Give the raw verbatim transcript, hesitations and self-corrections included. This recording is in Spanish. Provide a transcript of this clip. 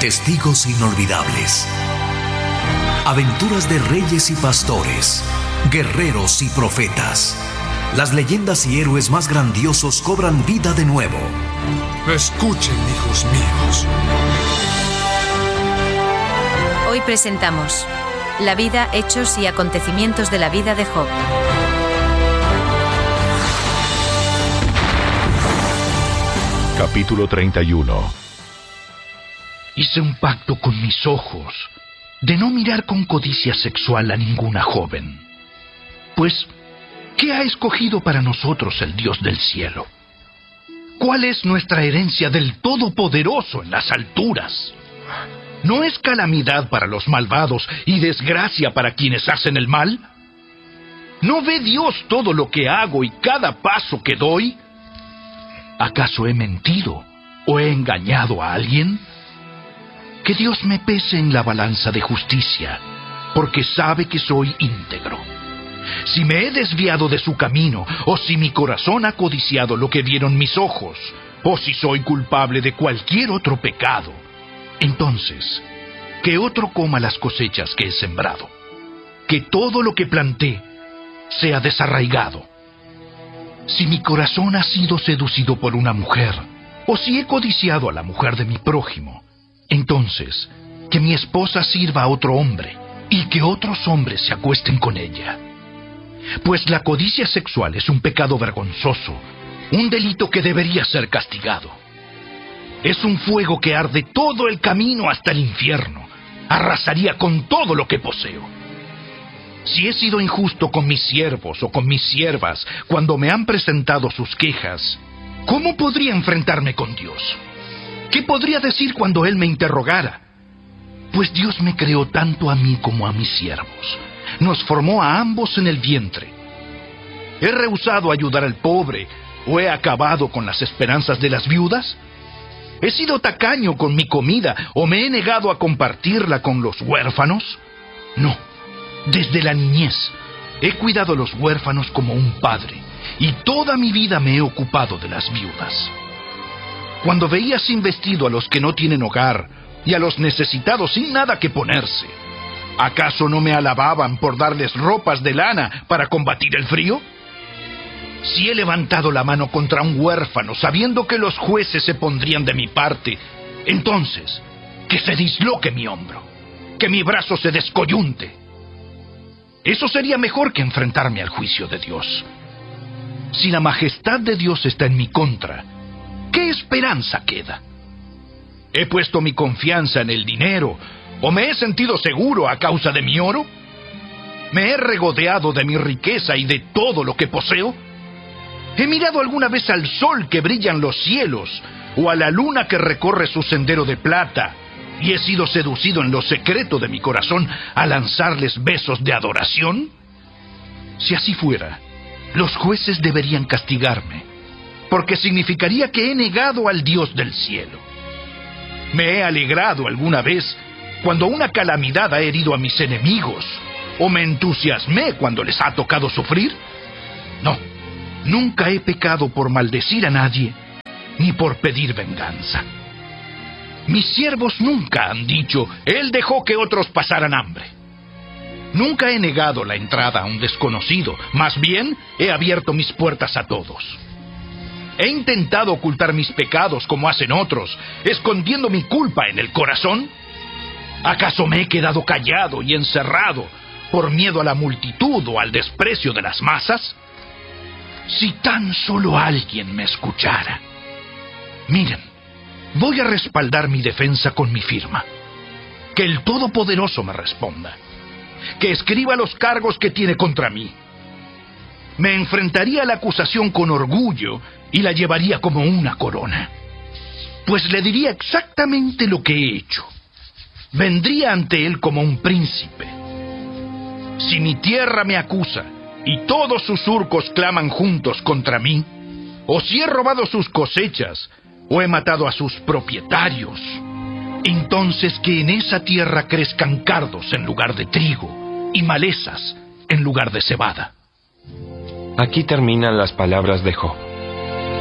Testigos inolvidables. Aventuras de reyes y pastores, guerreros y profetas. Las leyendas y héroes más grandiosos cobran vida de nuevo. Escuchen, hijos míos. Hoy presentamos la vida, hechos y acontecimientos de la vida de Job. Capítulo treinta y uno. Hice un pacto con mis ojos de no mirar con codicia sexual a ninguna joven. Pues, ¿qué ha escogido para nosotros el Dios del cielo? ¿Cuál es nuestra herencia del Todopoderoso en las alturas? ¿No es calamidad para los malvados y desgracia para quienes hacen el mal? ¿No ve Dios todo lo que hago y cada paso que doy? ¿Acaso he mentido o he engañado a alguien? Que Dios me pese en la balanza de justicia, porque sabe que soy íntegro. Si me he desviado de su camino, o si mi corazón ha codiciado lo que vieron mis ojos, o si soy culpable de cualquier otro pecado, entonces, que otro coma las cosechas que he sembrado, que todo lo que planté sea desarraigado. Si mi corazón ha sido seducido por una mujer, o si he codiciado a la mujer de mi prójimo, entonces, que mi esposa sirva a otro hombre, y que otros hombres se acuesten con ella. Pues la codicia sexual es un pecado vergonzoso, un delito que debería ser castigado. Es un fuego que arde todo el camino hasta el infierno, arrasaría con todo lo que poseo. Si he sido injusto con mis siervos o con mis siervas cuando me han presentado sus quejas, ¿cómo podría enfrentarme con Dios? ¿Qué podría decir cuando Él me interrogara? Pues Dios me creó tanto a mí como a mis siervos. Nos formó a ambos en el vientre. ¿He rehusado ayudar al pobre o he acabado con las esperanzas de las viudas? ¿He sido tacaño con mi comida o me he negado a compartirla con los huérfanos? No, desde la niñez he cuidado a los huérfanos como un padre y toda mi vida me he ocupado de las viudas. Cuando veía sin vestido a los que no tienen hogar y a los necesitados sin nada que ponerse, ¿acaso no me alababan por darles ropas de lana para combatir el frío? Si he levantado la mano contra un huérfano sabiendo que los jueces se pondrían de mi parte, entonces, que se disloque mi hombro, que mi brazo se descoyunte. Eso sería mejor que enfrentarme al juicio de Dios. Si la majestad de Dios está en mi contra, ¿qué esperanza queda? ¿He puesto mi confianza en el dinero o me he sentido seguro a causa de mi oro? ¿Me he regodeado de mi riqueza y de todo lo que poseo? ¿He mirado alguna vez al sol que brilla en los cielos o a la luna que recorre su sendero de plata y he sido seducido en lo secreto de mi corazón a lanzarles besos de adoración? Si así fuera, los jueces deberían castigarme, porque significaría que he negado al Dios del cielo. ¿Me he alegrado alguna vez cuando una calamidad ha herido a mis enemigos? ¿O me entusiasmé cuando les ha tocado sufrir? No, nunca he pecado por maldecir a nadie, ni por pedir venganza. Mis siervos nunca han dicho, Él dejó que otros pasaran hambre. Nunca he negado la entrada a un desconocido, más bien he abierto mis puertas a todos. ¿He intentado ocultar mis pecados como hacen otros, escondiendo mi culpa en el corazón? ¿Acaso me he quedado callado y encerrado por miedo a la multitud o al desprecio de las masas? Si tan solo alguien me escuchara. Miren, voy a respaldar mi defensa con mi firma. Que el Todopoderoso me responda. Que escriba los cargos que tiene contra mí. Me enfrentaría a la acusación con orgullo y la llevaría como una corona. Pues le diría exactamente lo que he hecho. Vendría ante él como un príncipe. Si mi tierra me acusa y todos sus surcos claman juntos contra mí, o si he robado sus cosechas o he matado a sus propietarios, entonces que en esa tierra crezcan cardos en lugar de trigo y malezas en lugar de cebada. Aquí terminan las palabras de Job.